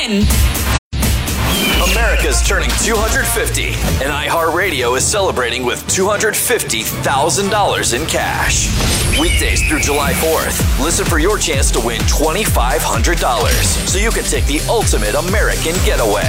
win. America's turning 250, and iHeartRadio is celebrating with $250,000 in cash. Weekdays through July 4th, listen for your chance to win $2,500 so you can take the ultimate American getaway.